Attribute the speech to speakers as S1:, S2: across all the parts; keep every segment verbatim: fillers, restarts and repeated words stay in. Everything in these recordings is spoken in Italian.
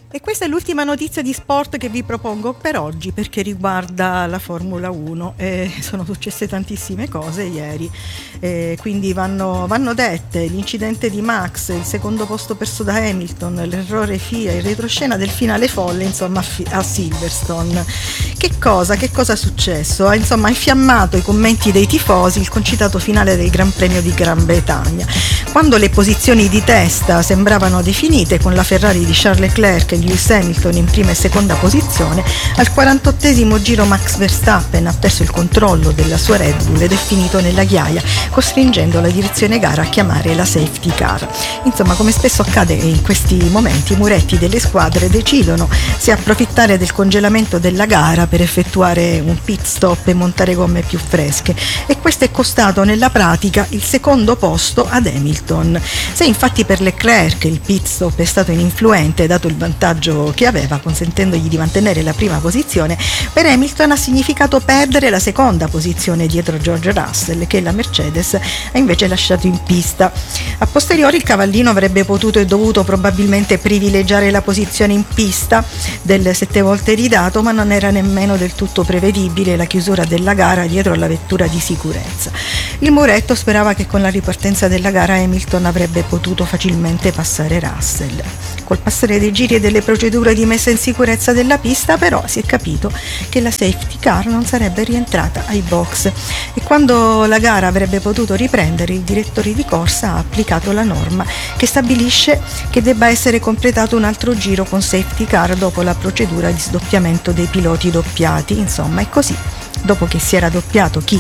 S1: E questa è l'ultima notizia di sport che vi propongo per oggi, perché riguarda la Formula uno. Eh, sono successe tantissime cose ieri, eh, quindi vanno, vanno dette. L'incidente di Max, il secondo posto perso da Hamilton, l'errore F I A, il retroscena del finale folle, insomma, a Silverstone. Che cosa, che cosa è successo? Ha insomma infiammato i commenti dei tifosi il concitato finale del Gran Premio di Gran Bretagna, quando le posizioni di testa sembravano definite, con la Ferrari di Charles Leclerc e Lewis Hamilton in prima e seconda posizione. Al quarantottesimo giro Max Verstappen ha perso il controllo della sua Red Bull ed è finito nella ghiaia, costringendo la direzione gara a chiamare la safety car. Insomma, come spesso accade in questi momenti, i muretti delle squadre decidono se approfittare del congelamento della gara per effettuare un pit stop e montare gomme più fresche, e questo è costato nella pratica il secondo posto ad Hamilton. Se infatti per Leclerc il pit stop è stato ininfluente, dato il vantaggio che aveva, consentendogli di mantenere la prima posizione, per Hamilton ha significato perdere la seconda posizione dietro George Russell, che la Mercedes ha invece lasciato in pista. A posteriori il cavallino avrebbe potuto e dovuto probabilmente privilegiare la posizione in pista del sette volte ridato, ma non era nemmeno del tutto prevedibile la chiusura della gara dietro alla vettura di sicurezza. Il muretto sperava che con la ripartenza della gara Hamilton avrebbe potuto facilmente passare Russell. Col passare dei giri e delle procedure di messa in sicurezza della pista, però, si è capito che la safety car non sarebbe rientrata ai box, e quando la gara avrebbe potuto riprendere, il direttore di corsa ha applicato la norma che stabilisce che debba essere completato un altro giro con safety car dopo la procedura di sdoppiamento dei piloti doppiati. Insomma, è così. Dopo che si era doppiato chi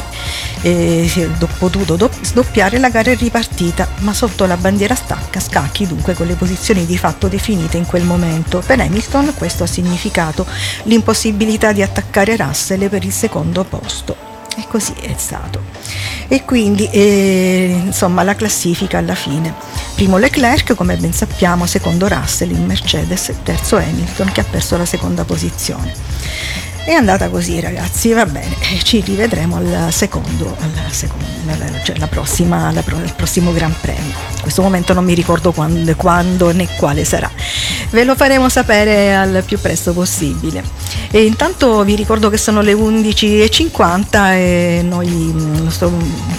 S1: eh, si è potuto do- sdoppiare, la gara è ripartita, ma sotto la bandiera stacca scacchi, dunque con le posizioni di fatto definite in quel momento. Per Hamilton questo ha significato l'impossibilità di attaccare Russell per il secondo posto. E così è stato. E quindi eh, insomma la classifica alla fine: primo Leclerc, come ben sappiamo, secondo Russell in Mercedes, terzo Hamilton, che ha perso la seconda posizione. È andata così, ragazzi, va bene, ci rivedremo al secondo, al secondo cioè la prossima, la, il prossimo Gran Premio. In questo momento non mi ricordo quando, quando né quale sarà. Ve lo faremo sapere al più presto possibile. E intanto vi ricordo che sono le undici e cinquanta e noi, il nostro,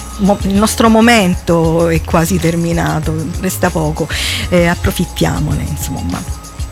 S1: il nostro momento è quasi terminato, resta poco, eh, approfittiamone, insomma.